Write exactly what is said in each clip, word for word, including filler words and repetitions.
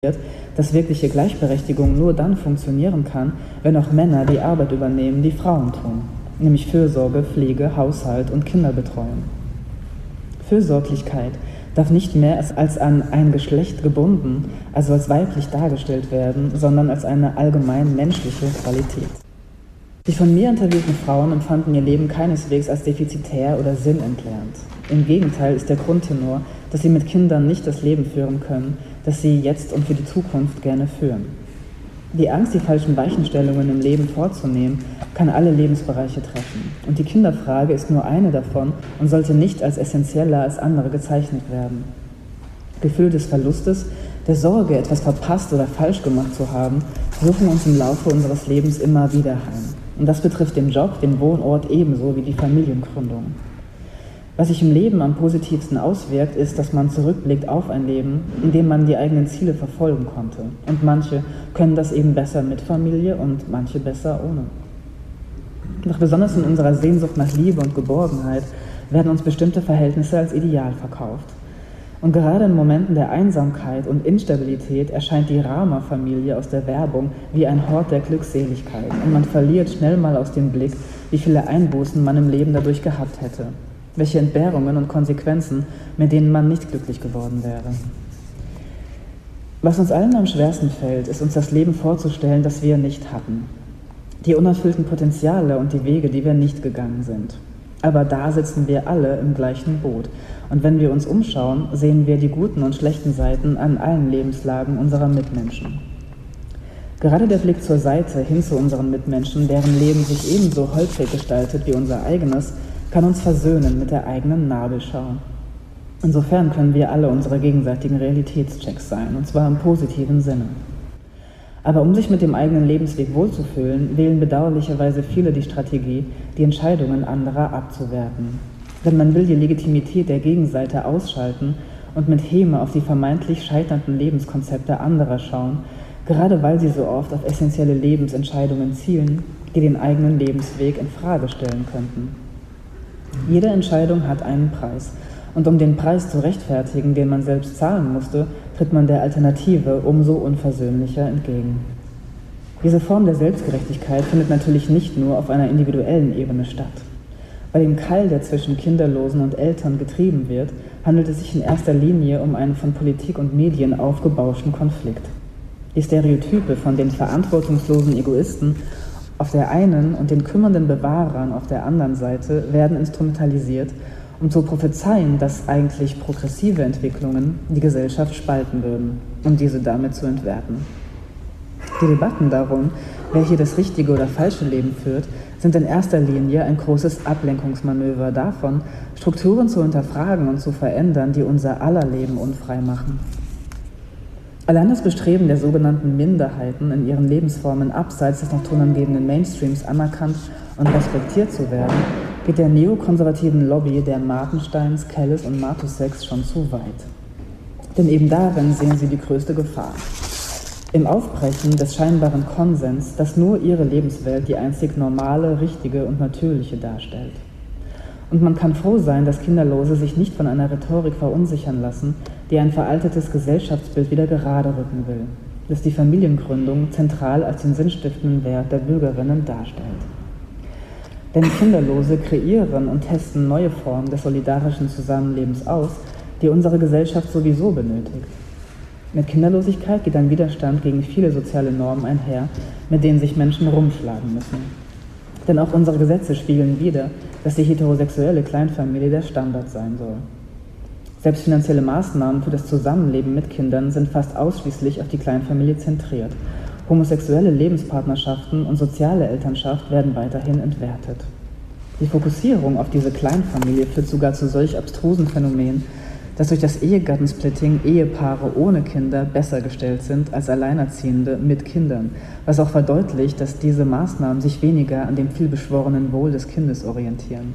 dass wirkliche Gleichberechtigung nur dann funktionieren kann, wenn auch Männer die Arbeit übernehmen, die Frauen tun, nämlich Fürsorge, Pflege, Haushalt und Kinderbetreuung. Fürsorglichkeit darf nicht mehr als an ein Geschlecht gebunden, also als weiblich dargestellt werden, sondern als eine allgemein menschliche Qualität. Die von mir interviewten Frauen empfanden ihr Leben keineswegs als defizitär oder sinnentleert. Im Gegenteil ist der Grundtenor, dass sie mit Kindern nicht das Leben führen können, das sie jetzt und für die Zukunft gerne führen. Die Angst, die falschen Weichenstellungen im Leben vorzunehmen, kann alle Lebensbereiche treffen. Und die Kinderfrage ist nur eine davon und sollte nicht als essentieller als andere gezeichnet werden. Gefühl des Verlustes, der Sorge, etwas verpasst oder falsch gemacht zu haben, suchen uns im Laufe unseres Lebens immer wieder heim. Und das betrifft den Job, den Wohnort ebenso wie die Familiengründung. Was sich im Leben am positivsten auswirkt, ist, dass man zurückblickt auf ein Leben, in dem man die eigenen Ziele verfolgen konnte. Und manche können das eben besser mit Familie und manche besser ohne. Doch besonders in unserer Sehnsucht nach Liebe und Geborgenheit werden uns bestimmte Verhältnisse als Ideal verkauft. Und gerade in Momenten der Einsamkeit und Instabilität erscheint die Rama-Familie aus der Werbung wie ein Hort der Glückseligkeit. Und man verliert schnell mal aus dem Blick, wie viele Einbußen man im Leben dadurch gehabt hätte. Welche Entbehrungen und Konsequenzen, mit denen man nicht glücklich geworden wäre. Was uns allen am schwersten fällt, ist uns das Leben vorzustellen, das wir nicht hatten. Die unerfüllten Potenziale und die Wege, die wir nicht gegangen sind. Aber da sitzen wir alle im gleichen Boot. Und wenn wir uns umschauen, sehen wir die guten und schlechten Seiten an allen Lebenslagen unserer Mitmenschen. Gerade der Blick zur Seite hin zu unseren Mitmenschen, deren Leben sich ebenso holprig gestaltet wie unser eigenes, kann uns versöhnen mit der eigenen Nabelschau. Insofern können wir alle unsere gegenseitigen Realitätschecks sein, und zwar im positiven Sinne. Aber um sich mit dem eigenen Lebensweg wohlzufühlen, wählen bedauerlicherweise viele die Strategie, die Entscheidungen anderer abzuwerten. Denn man will die Legitimität der Gegenseite ausschalten und mit Häme auf die vermeintlich scheiternden Lebenskonzepte anderer schauen, gerade weil sie so oft auf essentielle Lebensentscheidungen zielen, die den eigenen Lebensweg in Frage stellen könnten. Jede Entscheidung hat einen Preis, und um den Preis zu rechtfertigen, den man selbst zahlen musste, tritt man der Alternative umso unversöhnlicher entgegen. Diese Form der Selbstgerechtigkeit findet natürlich nicht nur auf einer individuellen Ebene statt. Bei dem Keil, der zwischen Kinderlosen und Eltern getrieben wird, handelt es sich in erster Linie um einen von Politik und Medien aufgebauschten Konflikt. Die Stereotype von den verantwortungslosen Egoisten auf der einen und den kümmernden Bewahrern auf der anderen Seite werden instrumentalisiert, um zu prophezeien, dass eigentlich progressive Entwicklungen die Gesellschaft spalten würden, um diese damit zu entwerten. Die Debatten darum, wer hier das richtige oder falsche Leben führt, sind in erster Linie ein großes Ablenkungsmanöver davon, Strukturen zu hinterfragen und zu verändern, die unser aller Leben unfrei machen. Allein das Bestreben der sogenannten Minderheiten, in ihren Lebensformen abseits des noch tonangebenden Mainstreams anerkannt und respektiert zu werden, geht der neokonservativen Lobby der Martensteins, Kelles und Matusseks schon zu weit. Denn eben darin sehen sie die größte Gefahr. Im Aufbrechen des scheinbaren Konsens, dass nur ihre Lebenswelt die einzig normale, richtige und natürliche darstellt. Und man kann froh sein, dass Kinderlose sich nicht von einer Rhetorik verunsichern lassen, die ein veraltetes Gesellschaftsbild wieder gerade rücken will, das die Familiengründung zentral als den sinnstiftenden Wert der Bürgerinnen darstellt. Denn Kinderlose kreieren und testen neue Formen des solidarischen Zusammenlebens aus, die unsere Gesellschaft sowieso benötigt. Mit Kinderlosigkeit geht ein Widerstand gegen viele soziale Normen einher, mit denen sich Menschen rumschlagen müssen. Denn auch unsere Gesetze spiegeln wider, dass die heterosexuelle Kleinfamilie der Standard sein soll. Selbst finanzielle Maßnahmen für das Zusammenleben mit Kindern sind fast ausschließlich auf die Kleinfamilie zentriert. Homosexuelle Lebenspartnerschaften und soziale Elternschaft werden weiterhin entwertet. Die Fokussierung auf diese Kleinfamilie führt sogar zu solch abstrusen Phänomenen, dass durch das Ehegattensplitting Ehepaare ohne Kinder besser gestellt sind als Alleinerziehende mit Kindern, was auch verdeutlicht, dass diese Maßnahmen sich weniger an dem vielbeschworenen Wohl des Kindes orientieren.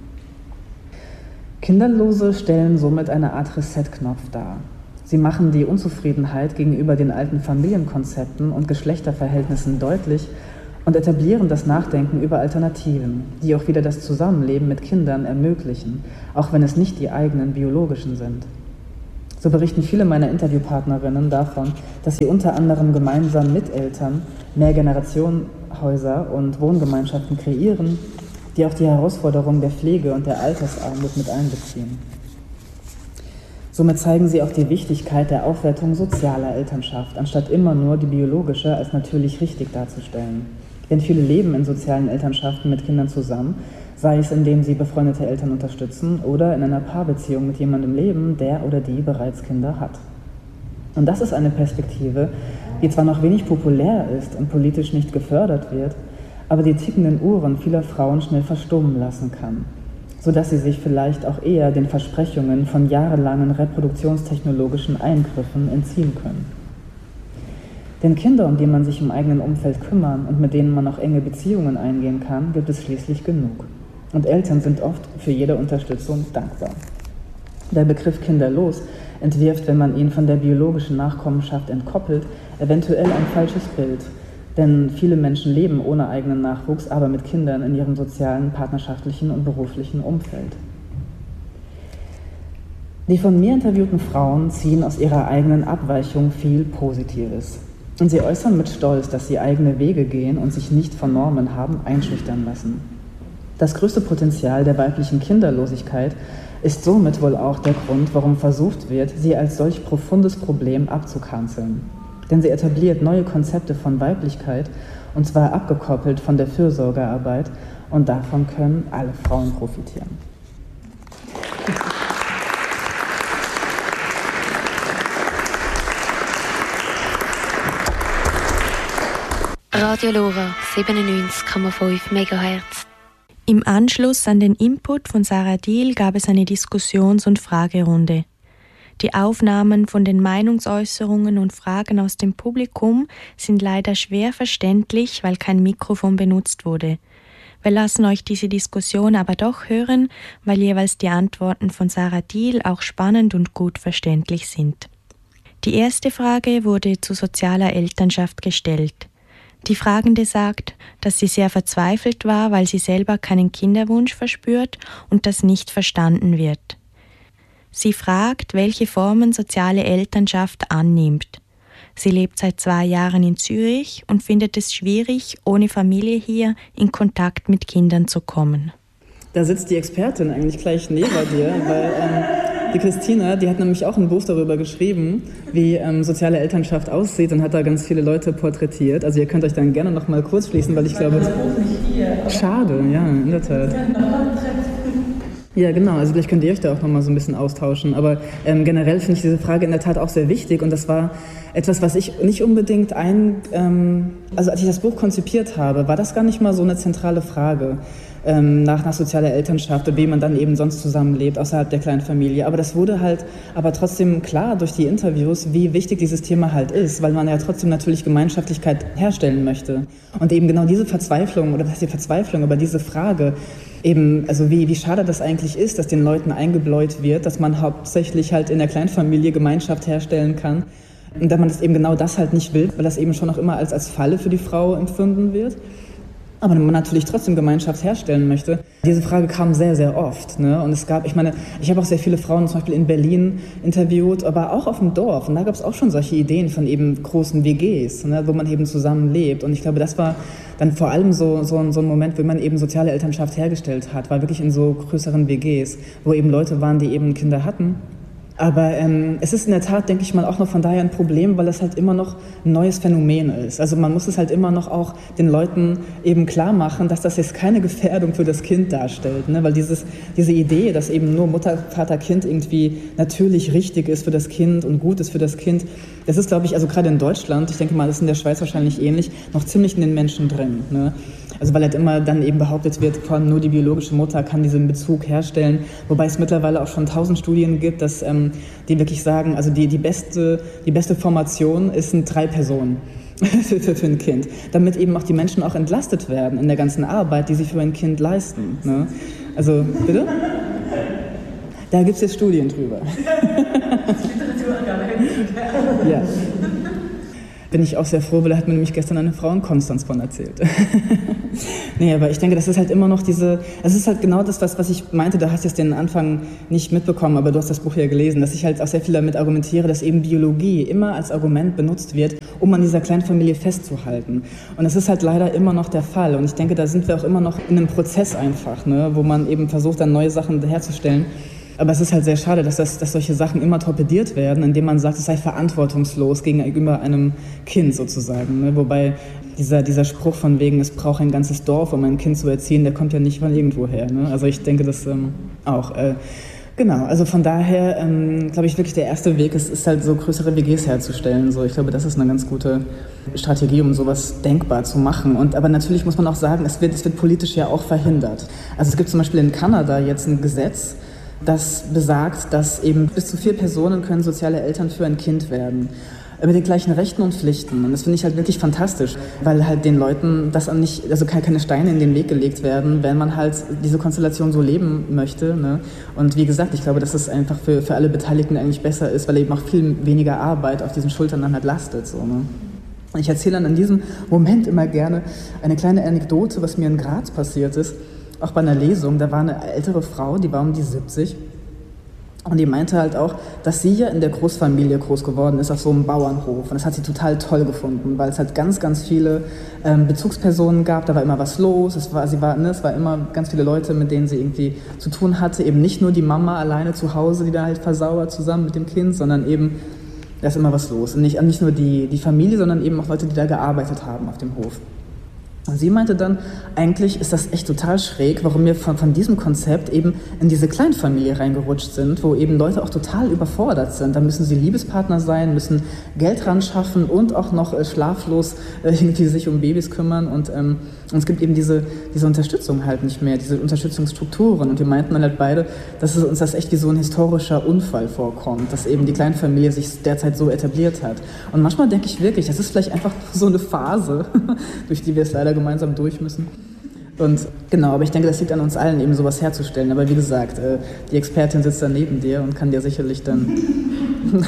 Kinderlose stellen somit eine Art Reset-Knopf dar. Sie machen die Unzufriedenheit gegenüber den alten Familienkonzepten und Geschlechterverhältnissen deutlich und etablieren das Nachdenken über Alternativen, die auch wieder das Zusammenleben mit Kindern ermöglichen, auch wenn es nicht die eigenen biologischen sind. So berichten viele meiner Interviewpartnerinnen davon, dass sie unter anderem gemeinsam mit Eltern Mehrgenerationenhäuser und Wohngemeinschaften kreieren, die auch die Herausforderungen der Pflege und der Altersarmut mit einbeziehen. Somit zeigen sie auch die Wichtigkeit der Aufwertung sozialer Elternschaft, anstatt immer nur die biologische als natürlich richtig darzustellen. Denn viele leben in sozialen Elternschaften mit Kindern zusammen, sei es indem sie befreundete Eltern unterstützen oder in einer Paarbeziehung mit jemandem leben, der oder die bereits Kinder hat. Und das ist eine Perspektive, die zwar noch wenig populär ist und politisch nicht gefördert wird, aber die tickenden Uhren vieler Frauen schnell verstummen lassen kann, sodass sie sich vielleicht auch eher den Versprechungen von jahrelangen reproduktionstechnologischen Eingriffen entziehen können. Denn Kinder, um die man sich im eigenen Umfeld kümmern und mit denen man auch enge Beziehungen eingehen kann, gibt es schließlich genug. Und Eltern sind oft für jede Unterstützung dankbar. Der Begriff kinderlos entwirft, wenn man ihn von der biologischen Nachkommenschaft entkoppelt, eventuell ein falsches Bild. Denn viele Menschen leben ohne eigenen Nachwuchs, aber mit Kindern in ihrem sozialen, partnerschaftlichen und beruflichen Umfeld. Die von mir interviewten Frauen ziehen aus ihrer eigenen Abweichung viel Positives. Und sie äußern mit Stolz, dass sie eigene Wege gehen und sich nicht von Normen haben einschüchtern lassen. Das größte Potenzial der weiblichen Kinderlosigkeit ist somit wohl auch der Grund, warum versucht wird, sie als solch profundes Problem abzukanzeln. Denn sie etabliert neue Konzepte von Weiblichkeit, und zwar abgekoppelt von der Fürsorgearbeit, und davon können alle Frauen profitieren. Radio Lora siebenundneunzig Komma fünf Megahertz. Im Anschluss an den Input von Sarah Diehl gab es eine Diskussions- und Fragerunde. Die Aufnahmen von den Meinungsäußerungen und Fragen aus dem Publikum sind leider schwer verständlich, weil kein Mikrofon benutzt wurde. Wir lassen euch diese Diskussion aber doch hören, weil jeweils die Antworten von Sarah Diehl auch spannend und gut verständlich sind. Die erste Frage wurde zu sozialer Elternschaft gestellt. Die Fragende sagt, dass sie sehr verzweifelt war, weil sie selber keinen Kinderwunsch verspürt und das nicht verstanden wird. Sie fragt, welche Formen soziale Elternschaft annimmt. Sie lebt seit zwei Jahren in Zürich und findet es schwierig, ohne Familie hier in Kontakt mit Kindern zu kommen. Da sitzt die Expertin eigentlich gleich neben dir, weil ähm, die Christina, die hat nämlich auch ein Buch darüber geschrieben, wie ähm, soziale Elternschaft aussieht, und hat da ganz viele Leute porträtiert. Also ihr könnt euch dann gerne noch mal kurz schließen, weil ich glaube... Schade, ja, in der Tat. Ja, genau. Also vielleicht könnt ihr euch da auch noch mal so ein bisschen austauschen. Aber ähm, generell finde ich diese Frage in der Tat auch sehr wichtig. Und das war etwas, was ich nicht unbedingt ein... Ähm, also als ich das Buch konzipiert habe, war das gar nicht mal so eine zentrale Frage. Ähm, nach, nach sozialer Elternschaft und wie man dann eben sonst zusammenlebt, außerhalb der kleinen Familie. Aber das wurde halt aber trotzdem klar durch die Interviews, wie wichtig dieses Thema halt ist, weil man ja trotzdem natürlich Gemeinschaftlichkeit herstellen möchte. Und eben genau diese Verzweiflung, oder was heißt die Verzweiflung, aber diese Frage, eben, also wie, wie schade das eigentlich ist, dass den Leuten eingebläut wird, dass man hauptsächlich halt in der Kleinfamilie Gemeinschaft herstellen kann. Und dass man das eben genau das halt nicht will, weil das eben schon auch immer als, als Falle für die Frau empfunden wird. Aber man natürlich trotzdem Gemeinschaft herstellen möchte. Diese Frage kam sehr, sehr oft. Ne? Und es gab, ich meine, ich habe auch sehr viele Frauen zum Beispiel in Berlin interviewt, aber auch auf dem Dorf. Und da gab es auch schon solche Ideen von eben großen W Gs, ne? Wo man eben zusammen lebt. Und ich glaube, das war dann vor allem so, so, so ein Moment, wo man eben soziale Elternschaft hergestellt hat, war wirklich in so größeren W Gs, wo eben Leute waren, die eben Kinder hatten. Aber ähm, es ist in der Tat, denke ich mal, auch noch von daher ein Problem, weil es halt immer noch ein neues Phänomen ist. Also man muss es halt immer noch auch den Leuten eben klar machen, dass das jetzt keine Gefährdung für das Kind darstellt. Ne? Weil dieses, diese Idee, dass eben nur Mutter, Vater, Kind irgendwie natürlich richtig ist für das Kind und gut ist für das Kind, das ist, glaube ich, also gerade in Deutschland, ich denke mal, das ist in der Schweiz wahrscheinlich ähnlich, noch ziemlich in den Menschen drin. Ne? Also weil halt immer dann eben behauptet wird, vor allem nur die biologische Mutter kann diesen Bezug herstellen, wobei es mittlerweile auch schon tausend Studien gibt, dass ähm, die wirklich sagen, also die, die, beste, die beste Formation ist sind drei Personen für, für, für ein Kind, damit eben auch die Menschen auch entlastet werden in der ganzen Arbeit, die sie für ein Kind leisten. Ne? Also, bitte? Da gibt es jetzt Studien drüber. Ja. Bin ich auch sehr froh, weil da hat mir nämlich gestern eine Frau in Konstanz von erzählt. Nee, aber ich denke, das ist halt immer noch diese, es ist halt genau das, was, was ich meinte, da hast du jetzt den Anfang nicht mitbekommen, aber du hast das Buch ja gelesen, dass ich halt auch sehr viel damit argumentiere, dass eben Biologie immer als Argument benutzt wird, um an dieser Kleinfamilie festzuhalten. Und das ist halt leider immer noch der Fall. Und ich denke, da sind wir auch immer noch in einem Prozess einfach, ne, wo man eben versucht, dann neue Sachen herzustellen. Aber es ist halt sehr schade, dass, das, dass solche Sachen immer torpediert werden, indem man sagt, es sei verantwortungslos gegenüber einem Kind sozusagen. Ne? Wobei dieser, dieser Spruch von wegen, es braucht ein ganzes Dorf, um ein Kind zu erziehen, der kommt ja nicht von irgendwo her. Ne? Also ich denke, das ähm, auch. Äh, genau, also von daher ähm, glaube ich wirklich, der erste Weg ist, ist halt so größere W Gs herzustellen. So, ich glaube, das ist eine ganz gute Strategie, um sowas denkbar zu machen. Und, aber natürlich muss man auch sagen, es wird, es wird politisch ja auch verhindert. Also es gibt zum Beispiel in Kanada jetzt ein Gesetz, das besagt, dass eben bis zu vier Personen können soziale Eltern für ein Kind werden. Mit den gleichen Rechten und Pflichten. Und das finde ich halt wirklich fantastisch, weil halt den Leuten das nicht, also keine Steine in den Weg gelegt werden, wenn man halt diese Konstellation so leben möchte. Ne? Und wie gesagt, ich glaube, dass es einfach für, für alle Beteiligten eigentlich besser ist, weil eben auch viel weniger Arbeit auf diesen Schultern dann halt lastet. So, ne? Und ich erzähle dann in diesem Moment immer gerne eine kleine Anekdote, was mir in Graz passiert ist. Auch bei einer Lesung, da war eine ältere Frau, die war um die siebzig und die meinte halt auch, dass sie ja in der Großfamilie groß geworden ist, auf so einem Bauernhof. Und das hat sie total toll gefunden, weil es halt ganz, ganz viele ähm, Bezugspersonen gab, da war immer was los, es war, sie war, ne, es war immer ganz viele Leute, mit denen sie irgendwie zu tun hatte, eben nicht nur die Mama alleine zu Hause, die da halt versauert zusammen mit dem Kind, sondern eben, da ist immer was los. Und nicht, nicht nur die, die Familie, sondern eben auch Leute, die da gearbeitet haben auf dem Hof. Und sie meinte dann, eigentlich ist das echt total schräg, warum wir von, von diesem Konzept eben in diese Kleinfamilie reingerutscht sind, wo eben Leute auch total überfordert sind. Da müssen sie Liebespartner sein, müssen Geld ran schaffen und auch noch äh, schlaflos äh, irgendwie sich um Babys kümmern. Und, ähm, und es gibt eben diese, diese Unterstützung halt nicht mehr, diese Unterstützungsstrukturen. Und wir meinten dann halt beide, dass es uns das echt wie so ein historischer Unfall vorkommt, dass eben die Kleinfamilie sich derzeit so etabliert hat. Und manchmal denke ich wirklich, das ist vielleicht einfach so eine Phase, durch die wir es leider gemeinsam durch müssen. Und genau, aber ich denke, das liegt an uns allen, eben sowas herzustellen. Aber wie gesagt, äh, die Expertin sitzt da neben dir und kann dir sicherlich dann... genau.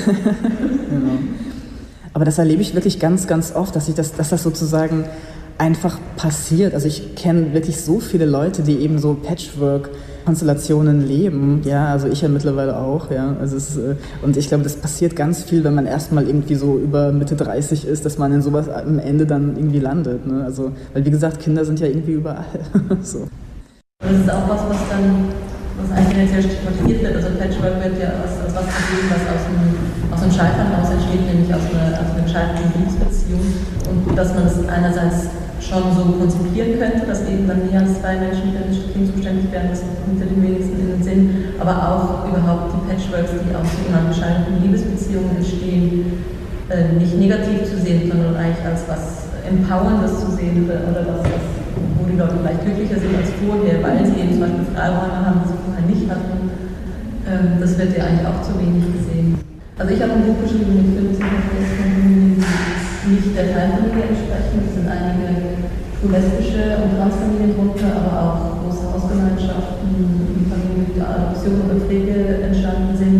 Aber das erlebe ich wirklich ganz, ganz oft, dass, ich das, dass das sozusagen einfach passiert. Also ich kenne wirklich so viele Leute, die eben so Patchwork-Konstellationen leben. Ja, also ich ja mittlerweile auch. Ja, also es, und ich glaube, das passiert ganz viel, wenn man erstmal irgendwie so über Mitte dreißig ist, dass man in sowas am Ende dann irgendwie landet. Ne? Also, weil wie gesagt, Kinder sind ja irgendwie überall. so. Das ist auch was, was dann, was eigentlich sehr stigmatisiert wird. Also Patchwork wird ja als, als was gesehen, was aus einem, aus einem Scheitern heraus entsteht, nämlich aus einer, aus einer gescheiterten Liebesbeziehung. Und dass man es einerseits schon so konzipieren könnte, dass eben dann mehr als zwei Menschen für ein Kind zuständig werden, das kommt ja den wenigsten in den Sinn, aber auch überhaupt die Patchworks, die aus sogenannten gescheiterten Liebesbeziehungen entstehen, äh, nicht negativ zu sehen, sondern eigentlich als was Empowerndes zu sehen oder was, was, wo die Leute vielleicht glücklicher sind als vorher, weil sie eben zum Beispiel Freiräume haben, die sie vorher nicht hatten. Ähm, das wird ja eigentlich auch zu wenig gesehen. Also ich habe ein Buch geschrieben mit fünfzig Familien, die nicht der Teilfamilie entsprechen. Es sind einige lesbische und Transfamilien drunter, aber auch große Hausgemeinschaften, die Familien mit Adoption oder Pflege entstanden sind.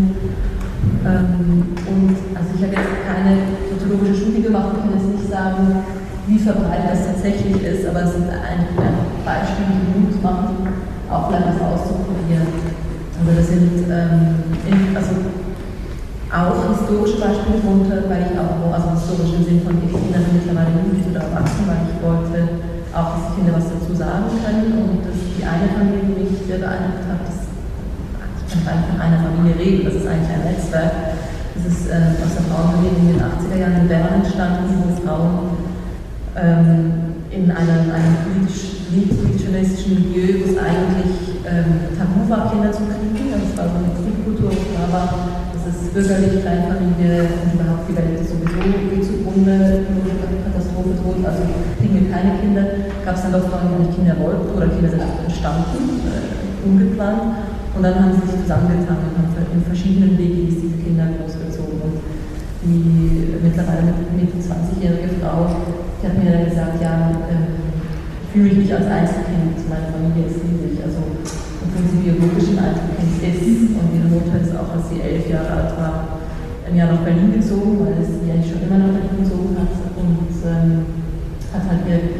Ähm, und also ich habe jetzt keine soziologische Studie gemacht, ich kann jetzt nicht sagen, wie verbreitet das tatsächlich ist, aber es sind eigentlich Beispiele, die Mut machen, auch vielleicht was auszuprobieren. Also das sind ähm, in, also auch historische Beispiele drunter, weil ich auch, also historisch im Sinn von die Kinder sind mittlerweile jugendlich oder erwachsen, weil ich wollte auch, dass die Kinder was dazu sagen können. Und das ist die eine Familie, die mich sehr beeindruckt hat, das, ich kann gar nicht von einer Familie reden, das ist eigentlich ein Netzwerk. Das ist äh, aus der Frauenbewegung in den achtziger Jahren in Bern entstanden, wo Frauen ähm, in einem, einem politisch-feministischen Milieu, wo es eigentlich ähm, tabu war, Kinder zu kriegen. Das war so eine Kriegkultur, aber das ist bürgerlich, Kleinfamilie und überhaupt die Welt ist sowieso geht zugrunde, Katastrophe droht, also kriegen wir keine Kinder. Gab es dann doch Frauen, die nicht Kinder wollten oder Kinder sind einfach entstanden, äh, ungeplant. Und dann haben sie sich zusammengetan und haben in verschiedenen Wegen diese Kinder großgezogen. Und die mittlerweile mit zwanzigjährige Frau, die hat mir dann gesagt, ja, ähm, fühle ich mich als Einzelkind, meine Familie ist riesig. Also obwohl sie biologisch ein Einzelkind ist und ihre Mutter ist auch, als sie elf Jahre alt war, ein Jahr nach Berlin gezogen, weil es sie eigentlich schon immer nach Berlin gezogen hat.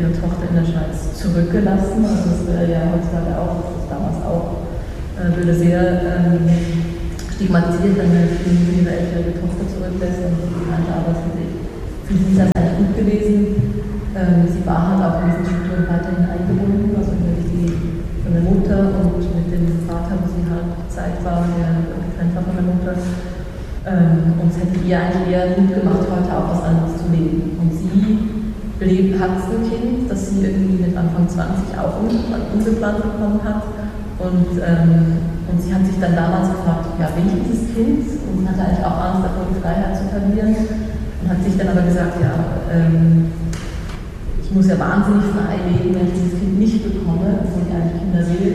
ihre Tochter in der Schweiz zurückgelassen. Also das wäre ja heutzutage auch, das damals auch, äh, würde sehr ähm, stigmatisiert, wenn eine ihre ältere Tochter zurücklässt. Und sie meinte aber, für sie ist das eigentlich gut gewesen. Ähm, sie war halt auch in diesen Strukturen weiterhin eingebunden, also mit die, von der Mutter und mit dem Vater, wo sie halt Zeit war, der getrennt war von der Mutter. Ähm, und es hätte ihr eigentlich eher Mut gemacht, heute auch was anderes zu leben. Und sie lebt, hat ein Kind, das sie irgendwie mit Anfang zwanzig auch ungeplant bekommen hat. Und, ähm, und sie hat sich dann damals gefragt, ja, will ich dieses Kind? Und hatte eigentlich auch Angst davor, die Freiheit zu verlieren. Und hat sich dann aber gesagt, ja, ähm, ich muss ja wahnsinnig frei leben, wenn ich dieses Kind nicht bekomme, obwohl ich eigentlich Kinder will.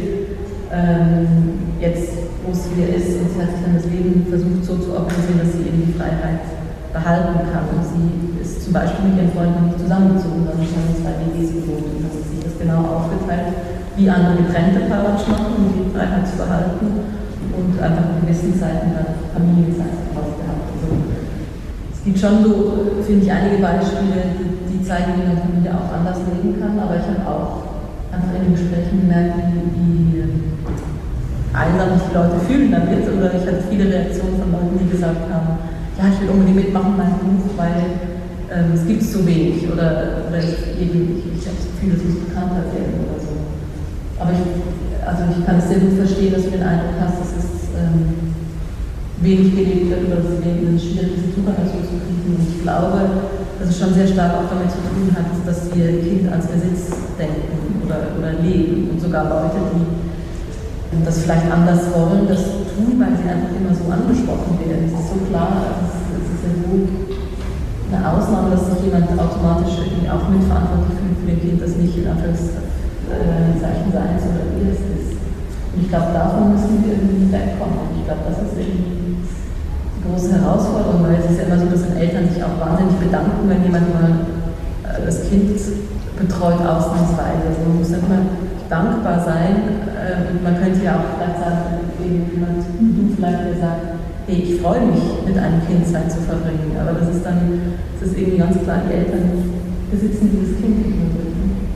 Ähm, jetzt, wo es wieder ist, und sie hat sich dann das Leben versucht so zu organisieren, dass sie eben die Freiheit behalten kann. Und sie ist zum Beispiel mit ihren Freunden nicht zusammengezogen, sondern sie haben zwei W Gs gewohnt und hat sich das genau aufgeteilt, wie andere getrennte Paare machen, um die Freiheit zu behalten und einfach in gewissen Zeiten dann Familienzeit drauf gehabt. Also, es gibt schon so, finde ich, einige Beispiele, die, die zeigen, wie man Familie auch anders leben kann, aber ich habe auch einfach in den Gesprächen gemerkt, wie, wie einsam sich die Leute fühlen damit, oder ich hatte viele Reaktionen von Leuten, die gesagt haben, ja, ich will unbedingt mitmachen in meinem Beruf, weil ähm, es gibt zu wenig, oder, oder ich, eben, ich, ich habe das Gefühl, es muss bekannter werden oder so. Aber ich, also ich kann es sehr gut verstehen, dass du den Eindruck hast, dass es ähm, wenig gelebt wird oder dass es wenig schwierig ist, Zugang dazu zu kriegen. Und ich glaube, dass es schon sehr stark auch damit zu tun hat, dass wir Kind als Besitz denken oder, oder leben. Und sogar Leute, die das vielleicht anders wollen, das tun, weil sie einfach immer so angesprochen werden. Es ist so klar, es, es ist ja so eine Ausnahme, dass sich jemand automatisch irgendwie auch mitverantwortlich fühlt für den Kind, das nicht in Anführungszeichen seins oder ihres ist. Und ich glaube, davon müssen wir irgendwie wegkommen. Und ich glaube, das ist irgendwie die große Herausforderung, weil es ist ja immer so, dass Eltern sich auch wahnsinnig bedanken, wenn jemand mal das Kind betreut ausnahmsweise. Also man muss immer dankbar sein. Und man könnte ja auch vielleicht sagen, jemand, du vielleicht, der sagt, hey, ich freue mich, mit einem Kind Zeit zu verbringen. Aber das ist dann, das ist irgendwie ganz klar, die Eltern besitzen dieses Kind irgendwie.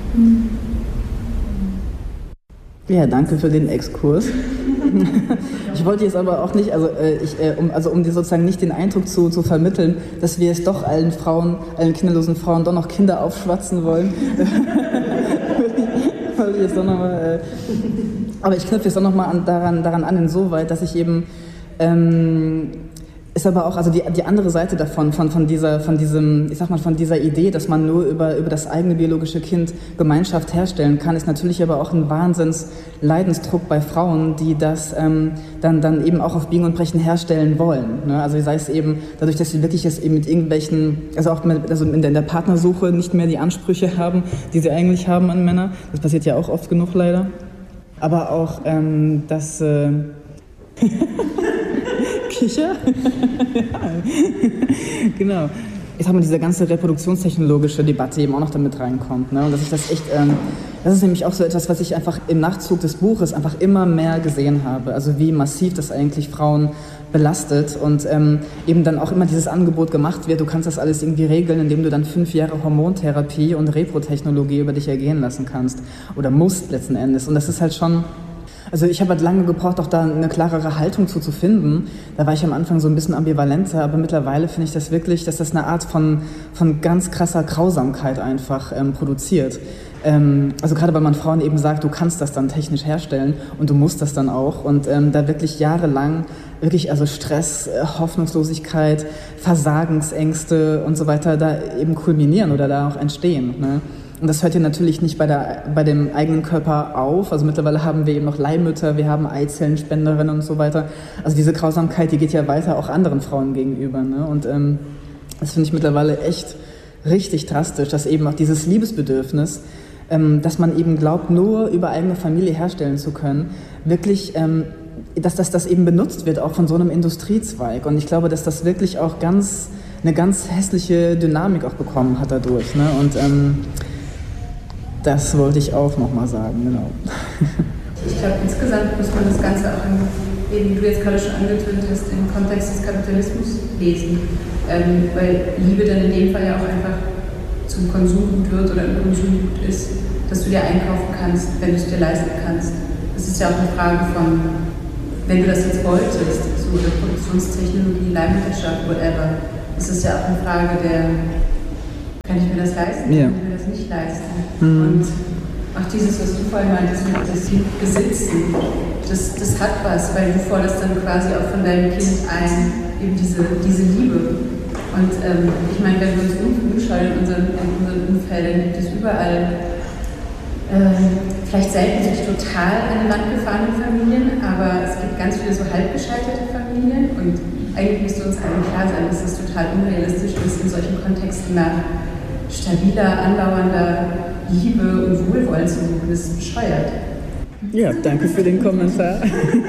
Ja, danke für den Exkurs. Ich wollte jetzt aber auch nicht, also, äh, ich, äh, um, also um dir sozusagen nicht den Eindruck zu, zu vermitteln, dass wir es doch allen Frauen, allen kinderlosen Frauen doch noch Kinder aufschwatzen wollen. wollte ich jetzt doch noch mal, äh, aber ich knüpfe jetzt auch nochmal an, daran, daran an, insoweit, dass ich eben ähm, ist aber auch, also die, die andere Seite davon, von, von, dieser, von, diesem, ich sag mal, von dieser Idee, dass man nur über, über das eigene biologische Kind Gemeinschaft herstellen kann, ist natürlich aber auch ein Wahnsinns-Leidensdruck bei Frauen, die das ähm, dann, dann eben auch auf Biegen und Brechen herstellen wollen. Ne? Also sei es eben dadurch, dass sie wirklich jetzt eben mit irgendwelchen, also auch mit, also in, der, in der Partnersuche nicht mehr die Ansprüche haben, die sie eigentlich haben an Männer. Das passiert ja auch oft genug leider. Aber auch, ähm, dass... Äh Kicher? Genau. Ich sag mal, diese ganze reproduktionstechnologische Debatte eben auch noch damit reinkommt. Ne? Und dass ich das echt, ähm, das ist nämlich auch so etwas, was ich einfach im Nachzug des Buches einfach immer mehr gesehen habe. Also wie massiv das eigentlich Frauen belastet und ähm, eben dann auch immer dieses Angebot gemacht wird, du kannst das alles irgendwie regeln, indem du dann fünf Jahre Hormontherapie und Reprotechnologie über dich ergehen lassen kannst. Oder musst letzten Endes. Und das ist halt schon... Also ich habe halt lange gebraucht, auch da eine klarere Haltung zu, zu finden. Da war ich am Anfang so ein bisschen ambivalenter, aber mittlerweile finde ich das wirklich, dass das eine Art von, von ganz krasser Grausamkeit einfach ähm, produziert. Ähm, also gerade weil man Frauen eben sagt, du kannst das dann technisch herstellen und du musst das dann auch. Und ähm, da wirklich jahrelang wirklich also Stress, Hoffnungslosigkeit, Versagensängste und so weiter da eben kulminieren oder da auch entstehen, ne? Und das hört ja natürlich nicht bei, der, bei dem eigenen Körper auf. Also mittlerweile haben wir eben noch Leihmütter, wir haben Eizellenspenderinnen und so weiter. Also diese Grausamkeit, die geht ja weiter auch anderen Frauen gegenüber. Ne? Und ähm, das finde ich mittlerweile echt richtig drastisch, dass eben auch dieses Liebesbedürfnis, ähm, dass man eben glaubt, nur über eigene Familie herstellen zu können, wirklich, ähm, dass das, das eben benutzt wird, auch von so einem Industriezweig. Und ich glaube, dass das wirklich auch ganz, eine ganz hässliche Dynamik auch bekommen hat dadurch. Ne? Und ähm, das wollte ich auch nochmal sagen, genau. Ich glaube, insgesamt muss man das Ganze auch, eben wie du jetzt gerade schon angetönt hast, im Kontext des Kapitalismus lesen. Ähm, weil Liebe dann in dem Fall ja auch einfach zum Konsumgut wird oder ein Konsumgut ist, dass du dir einkaufen kannst, wenn du es dir leisten kannst. Das ist ja auch eine Frage von, wenn du das jetzt wolltest, so eine Produktionstechnologie, Leihmutterschaft, whatever, das ist ja auch eine Frage der, kann ich mir das leisten, ja. kann ich mir das nicht leisten. Mhm. Und auch dieses, was du vorhin meintest, mit das Besitzen, das, das hat was, weil du forderst dann quasi auch von deinem Kind ein, eben diese, diese Liebe. Und ähm, ich meine, wenn wir uns umschauen in unseren, in unseren Umfeldern, gibt es überall ähm, vielleicht selten sich total an die Wand gefahrene Familien, aber es gibt ganz viele so halb gescheiterte Familien und eigentlich müsste uns allen klar sein, dass es total unrealistisch ist, in solchen Kontexten nach stabiler, andauernder Liebe und Wohlwollen zu suchen. Das ist bescheuert. Ja, danke für den Kommentar.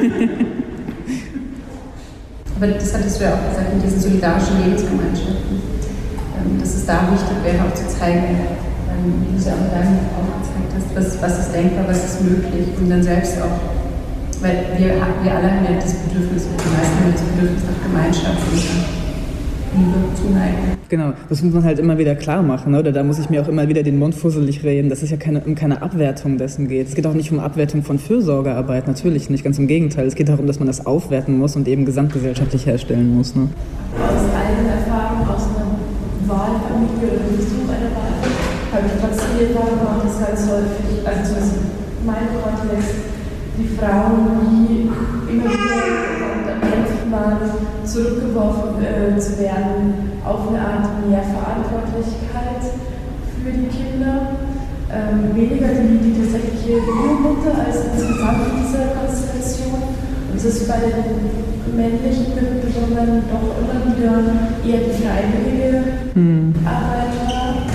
Aber das hattest du ja auch gesagt, mit diesen solidarischen Lebensgemeinschaften, dass es da wichtig wäre, auch zu zeigen, wie du es ja auch in deinem auch gezeigt hast, was, was ist denkbar, was ist möglich und dann selbst auch, weil wir, wir alle haben ja das Bedürfnis, die meisten haben das Bedürfnis nach Gemeinschaft und Liebe, Zuneigung. Genau, das muss man halt immer wieder klar machen, oder? Da muss ich mir auch immer wieder den Mund fusselig reden, dass es ja keine, um keine Abwertung dessen geht. Es geht auch nicht um Abwertung von Fürsorgearbeit, natürlich nicht, ganz im Gegenteil. Es geht darum, dass man das aufwerten muss und eben gesamtgesellschaftlich herstellen muss. Ne? Aus eigener Erfahrung, aus einer Wahlfamilie oder Besuch einer Wahlfamilie, habe ich trotzdem die Erfahrung gemacht, dass ganz häufig, also zumindest in meinem Kontext, die Frauen, die immer wieder kämpfen waren, zurückgeworfen äh, zu werden auf eine Art mehr Verantwortlichkeit für die Kinder. Ähm, weniger die, die tatsächliche Mutter als insgesamt in dieser Konstellation. Und es ist bei den männlichen Mitbewohnern doch immer wieder eher die freiwillige mhm. Arbeit war.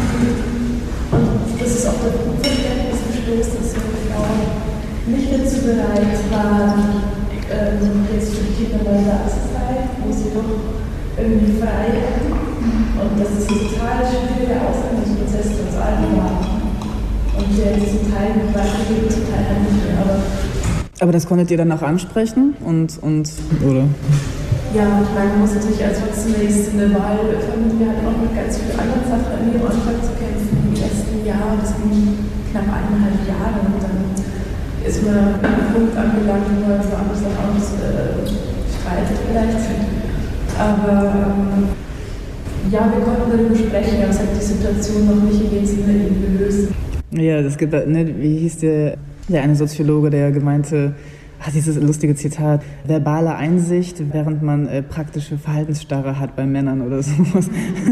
Und das ist auch der Unverständnis gestoßen, dass junge Frauen nicht dazu bereit waren, ähm, jetzt für die Kinder neu da zu sein, wo sie doch irgendwie frei hätten. Und das ist ein total schwieriger Ausbildungsprozess für uns alle war. Und der diesen Teil nicht weitergeben, zum Teil halt nicht mehr. Aber, aber das konntet ihr dann auch ansprechen? Und, und, oder? Ja, ich meine, man muss natürlich als trotzdem eine Wahlfamilie hat auch mit ganz vielen anderen Sachen in ihrem Anfang zu kämpfen. Im ersten Jahr, das ging knapp eineinhalb Jahre. Und dann ist man an einem Punkt angelangt, wo man so anders dann auch nicht äh, streitet vielleicht. Aber ähm, ja, wir konnten darüber sprechen, aber es hat die Situation noch nicht in dem Sinne gelöst. Ja, das gibt, ne, wie hieß der, der eine Soziologe, der gemeinte, ach, dieses lustige Zitat, verbale Einsicht, während man äh, praktische Verhaltensstarre hat bei Männern oder sowas.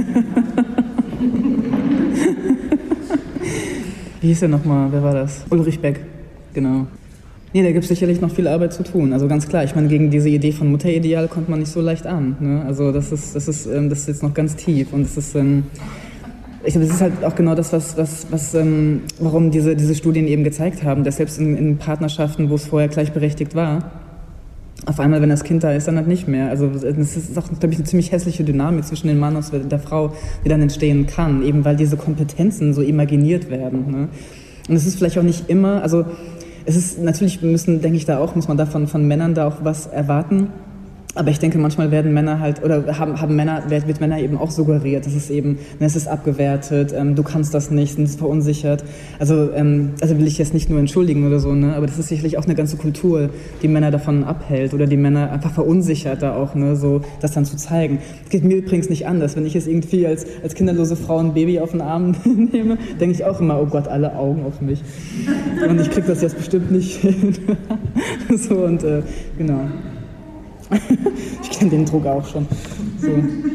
Wie hieß der nochmal, wer war das? Ulrich Beck. Genau. Nee, da gibt es sicherlich noch viel Arbeit zu tun. Also ganz klar, ich meine, gegen diese Idee von Mutterideal kommt man nicht so leicht an. Ne? Also das ist, das, ist, ähm, das ist jetzt noch ganz tief. Und das ist, ähm, ich glaube, das ist halt auch genau das, was, was, was, ähm, warum diese, diese Studien eben gezeigt haben, dass selbst in, in Partnerschaften, wo es vorher gleichberechtigt war, auf einmal, wenn das Kind da ist, dann halt nicht mehr. Also das ist auch, glaube ich, eine ziemlich hässliche Dynamik zwischen dem Mann und der Frau, die dann entstehen kann, eben weil diese Kompetenzen so imaginiert werden. Ne? Und es ist vielleicht auch nicht immer, also es ist natürlich, müssen, denke ich, da auch, muss man da von, von Männern da auch was erwarten. Aber ich denke, manchmal werden Männer halt, oder haben, haben Männer, wird, wird Männer eben auch suggeriert, das ist eben, ne, es ist abgewertet, ähm, du kannst das nicht, es ist verunsichert. Also, ähm, also will ich jetzt nicht nur entschuldigen oder so, ne, aber das ist sicherlich auch eine ganze Kultur, die Männer davon abhält oder die Männer einfach verunsichert da auch, ne, so, das dann zu zeigen. Das geht mir übrigens nicht anders, wenn ich jetzt irgendwie als, als kinderlose Frau ein Baby auf den Arm nehme, denke ich auch immer, oh Gott, alle Augen auf mich. Und ich krieg das jetzt bestimmt nicht hin. So, und, äh, genau. Ich kenne den Druck auch schon. So.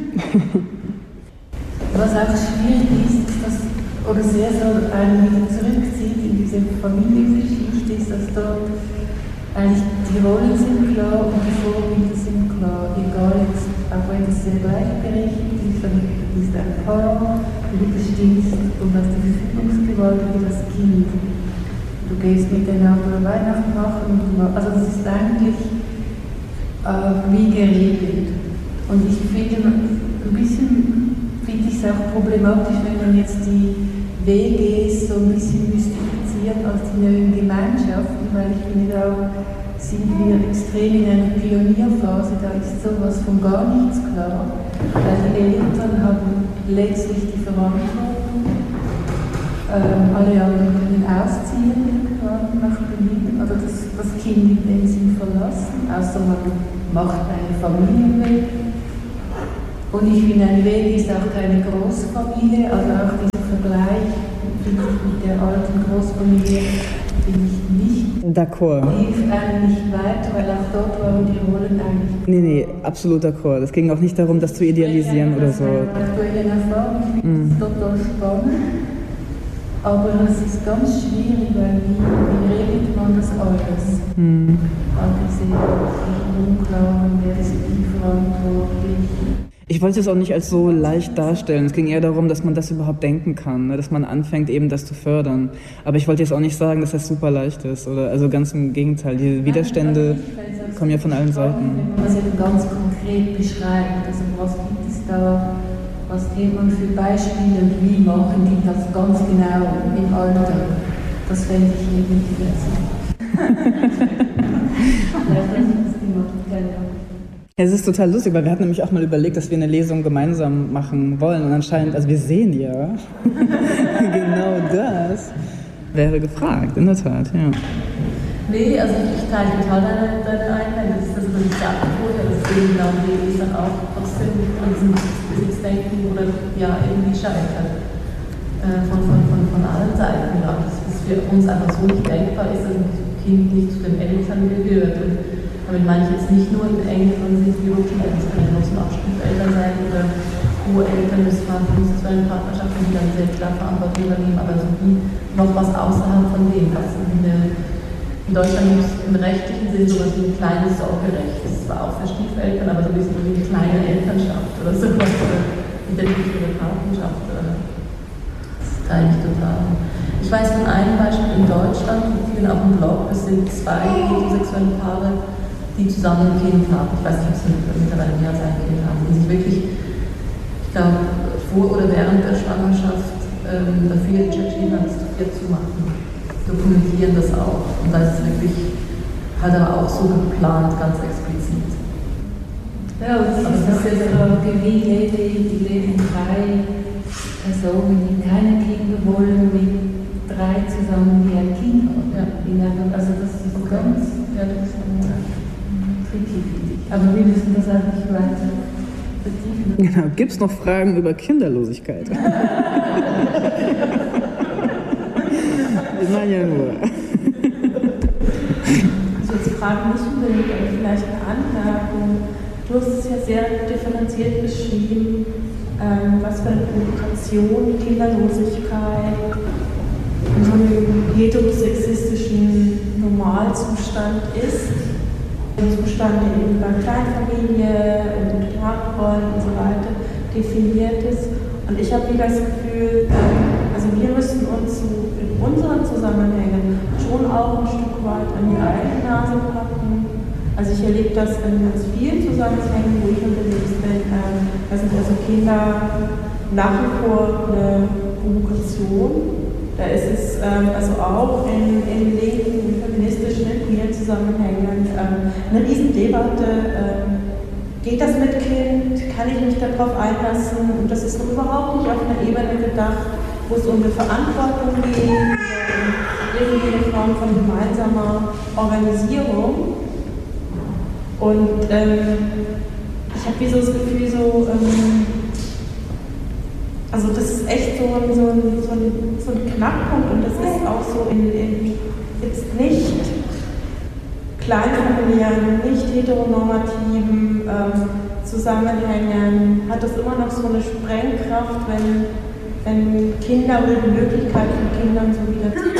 Was auch schwierig ist, ist dass, oder sehr so einen wieder zurückzieht in diese Familiengeschichte, ist, dass dort eigentlich die Rollen sind klar und die Vorbilder sind klar. Egal jetzt, auch wenn das sehr gleichberechtigt ist, dann ist ein Paar, du bestimmst und hast die Verfügungsgewalt über das Kind. Du gehst miteinander Weihnachten machen, und du, also das ist eigentlich wie geregelt. Und ich finde, ein bisschen finde ich es auch problematisch, wenn man jetzt die W Gs so ein bisschen mystifiziert als die neuen Gemeinschaften, weil ich finde, da sind wir extrem in einer Pionierphase, da ist sowas von gar nichts klar. Weil die Eltern haben letztlich die Verantwortung ähm, alle anderen können ausziehen nach Berlin, also das, das Kind in dem Sinn verlassen, außer man macht eine Familie weg. Und ich finde, ein Weg ist auch keine Großfamilie, also auch dieser Vergleich finde ich mit der alten Großfamilie finde ich nicht. D'accord. Hilft einem nicht weiter, weil auch dort waren die Rollen eigentlich. Nee, nee, absolut d'accord. Es ging auch nicht darum, das zu idealisieren oder so. Aktuelle Erfahrung, ich finde es total spannend. Aber es ist ganz schwierig, weil wie, wie regelt man das alles? Mhm. Abgesehen von unklar, wer ist wie verantwortlich. Ich wollte es auch nicht als so leicht darstellen. Es ging eher darum, dass man das überhaupt denken kann, ne? Dass man anfängt, eben das zu fördern. Aber ich wollte jetzt auch nicht sagen, dass das super leicht ist. Oder, also ganz im Gegenteil, die Widerstände kommen ja von allen Seiten. Wenn man das eben ganz konkret beschreibt, also was gibt es da, was geht man für Beispiele und wie machen die das ganz genau im Alter? Das fände ich irgendwie besser. Ja, das ist die Möglichkeit. Es ist total lustig, weil wir hatten nämlich auch mal überlegt, dass wir eine Lesung gemeinsam machen wollen. Und anscheinend, also wir sehen ja, genau das wäre gefragt, in der Tat, ja. Nee, also ich, ich teile total deine, deine Einwände. Das ist das, was ich sagte vorher, das ist genau wie dann auch trotzdem von diesem Besitzdenken oder ja irgendwie scheitert. Äh, von, von, von, von allen Seiten. Ja. Das ist für uns einfach so nicht denkbar ist, dass ein Kind nicht zu den Eltern gehört. Und damit meine ich jetzt nicht nur im engeren Sinne biologischen Eltern, es können auch so Abstimmungseltern sein oder Ureltern des homosexuellen Partnerschaften, die dann sehr klar Verantwortung übernehmen, aber so wie noch was außerhalb von dem, was in, der, in Deutschland gibt es im rechtlichen Sinn sowas wie ein kleines Sorgerecht. Das ist zwar auch für Stiefeltern, aber so ein bisschen wie eine kleine Elternschaft oder sowas, oder identitäre Partnerschaft. Oder. Das teile ich total. Ich weiß von einem Beispiel in Deutschland, ich bin auf dem Blog, es sind zwei heterosexuelle Paare, die zusammen ein Kind haben. Ich weiß nicht, ob sie mittlerweile mehr als ein Kind haben, die sich wirklich, ich glaube, vor oder während der Schwangerschaft ähm, dafür entschieden haben, das zu viert zu machen. Dokumentieren das auch. Und da ist es wirklich halt aber auch so geplant, ganz explizit. Ja, und das ist jetzt auch wie lebe die leben drei Personen, die keine Kinder wollen, mit drei zusammen, die ein Kind haben. Ja. Also das ist so ganz, ja, das ist tricky, finde ich. Aber wir müssen das auch nicht weiter vertiefen. Genau. Gibt es noch Fragen über Kinderlosigkeit? Ich meine ja nur. Also jetzt fragen nicht unbedingt, aber vielleicht eine Anmerkung. Du hast es ja sehr differenziert beschrieben, ähm, was für eine Provokation Kinderlosigkeit in so einem heterosexistischen Normalzustand ist. Ein Zustand, der eben bei Kleinfamilie und Hauptrollen und so weiter definiert ist. Und ich habe wieder das Gefühl, also wir müssen uns so in unseren Zusammenhängen schon auch ein Stück weit an die eigene Nase packen. Also ich erlebe das in ganz vielen Zusammenhängen, wo ich unterwegs bin. Da sind also Kinder nach wie vor eine Provokation. Da ist es ähm, also auch in, in linken, in feministischen, in queeren Zusammenhängen ähm, eine Riesendebatte. Ähm, geht das mit Kind? Kann ich mich darauf einlassen? Und das ist noch überhaupt nicht auf einer Ebene gedacht, wo es um eine Verantwortung geht, um irgendwie eine Form von gemeinsamer Organisierung. Und ähm, ich habe wie so das Gefühl, so, ähm, also das ist echt so ein, so ein, so ein, so ein Knackpunkt und das ist auch so in, in jetzt nicht kleinfamiliären, nicht heteronormativen ähm, Zusammenhängen, hat das immer noch so eine Sprengkraft, wenn, wenn Kinder oder die Möglichkeit von Kindern so wieder zu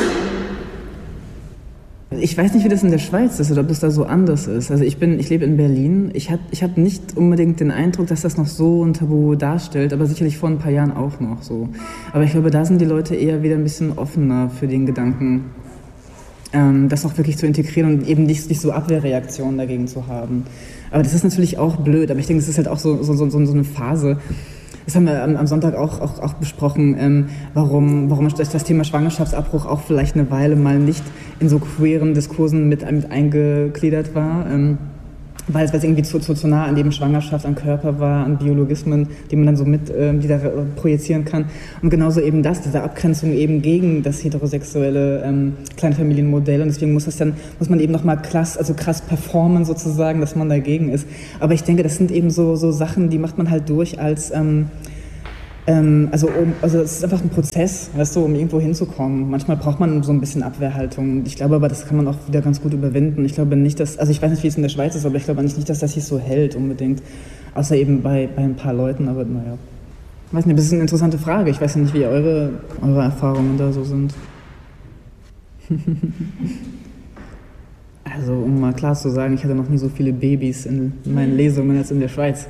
Ich weiß nicht, wie das in der Schweiz ist oder ob das da so anders ist. Also ich bin, ich lebe in Berlin. Ich habe ich hab nicht unbedingt den Eindruck, dass das noch so ein Tabu darstellt, aber sicherlich vor ein paar Jahren auch noch so. Aber ich glaube, da sind die Leute eher wieder ein bisschen offener für den Gedanken, ähm, das auch wirklich zu integrieren und eben nicht, nicht so Abwehrreaktionen dagegen zu haben. Aber das ist natürlich auch blöd. Aber ich denke, das ist halt auch so, so, so, so eine Phase. Das haben wir am, am Sonntag auch, auch, auch besprochen, ähm, warum, warum das Thema Schwangerschaftsabbruch auch vielleicht eine Weile mal nicht in so queeren Diskursen mit, mit eingegliedert war. Ähm, weil es irgendwie zu, zu, zu nah an eben Schwangerschaft, an Körper war, an Biologismen, die man dann so mit ähm, die da projizieren kann. Und genauso eben das, diese Abgrenzung eben gegen das heterosexuelle ähm, Kleinfamilienmodell. Und deswegen muss das dann, muss man eben nochmal krass, also krass performen sozusagen, dass man dagegen ist. Aber ich denke, das sind eben so, so Sachen, die macht man halt durch als ähm, Ähm, also, um, also es ist einfach ein Prozess, weißt du, um irgendwo hinzukommen. Manchmal braucht man so ein bisschen Abwehrhaltung. Ich glaube aber, das kann man auch wieder ganz gut überwinden. Ich glaube nicht, dass, also ich weiß nicht, wie es in der Schweiz ist, aber ich glaube eigentlich nicht, dass das sich so hält unbedingt. Außer eben bei, bei ein paar Leuten, aber naja. Ich weiß nicht, das ist eine interessante Frage. Ich weiß ja nicht, wie eure, eure Erfahrungen da so sind. Also, um mal klar zu sagen, ich hatte noch nie so viele Babys in meinen Lesungen als in der Schweiz.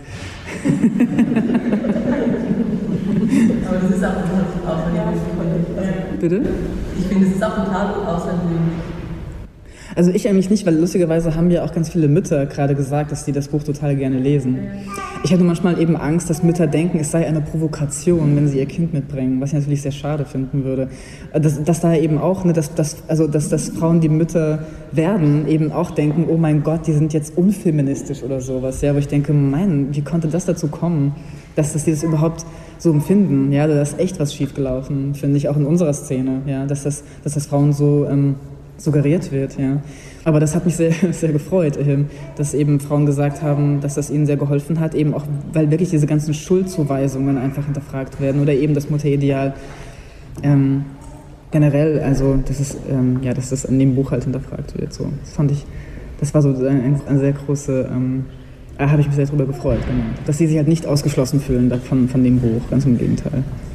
Aber das ist auch ein außergewöhnlich. Bitte? Ich finde, es ist auch total außergewöhnlich. Also ich eigentlich nicht, weil lustigerweise haben ja auch ganz viele Mütter gerade gesagt, dass sie das Buch total gerne lesen. Ich hatte manchmal eben Angst, dass Mütter denken, es sei eine Provokation, wenn sie ihr Kind mitbringen, was ich natürlich sehr schade finden würde. Dass, dass da eben auch, ne, dass, dass, also dass, dass Frauen, die Mütter werden, eben auch denken, oh mein Gott, die sind jetzt unfeministisch oder sowas. Ja, wo ich denke, mein, wie konnte das dazu kommen, dass, dass die das überhaupt so empfinden? Ja, da ist echt was schiefgelaufen, finde ich, auch in unserer Szene, ja, dass das, dass das Frauen so ähm, suggeriert wird, ja. Aber das hat mich sehr, sehr gefreut, dass eben Frauen gesagt haben, dass das ihnen sehr geholfen hat, eben auch, weil wirklich diese ganzen Schuldzuweisungen einfach hinterfragt werden oder eben das Mutterideal ähm, generell, also dass es, ähm, ja, dass das in dem Buch halt hinterfragt wird. So. Das fand ich, das war so eine, eine sehr große, ähm, da habe ich mich sehr drüber gefreut, genau. Dass sie sich halt nicht ausgeschlossen fühlen von, von dem Buch, ganz im Gegenteil.